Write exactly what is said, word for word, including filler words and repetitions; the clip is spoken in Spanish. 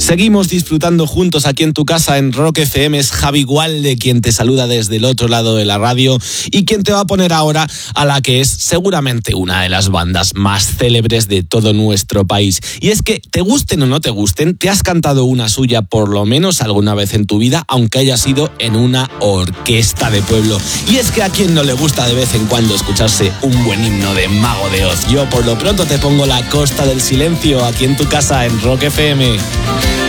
Seguimos disfrutando juntos aquí en tu casa en Rock F M. Es Javi Gualde quien te saluda desde el otro lado de la radio y quien te va a poner ahora a la que es seguramente una de las bandas más célebres de todo nuestro país. Y es que, te gusten o no te gusten, te has cantado una suya por lo menos alguna vez en tu vida, aunque haya sido en una orquesta de pueblo. Y es que a quien no le gusta de vez en cuando escucharse un buen himno de Mago de Oz. Yo por lo pronto te pongo La Costa del Silencio aquí en tu casa en Rock F M.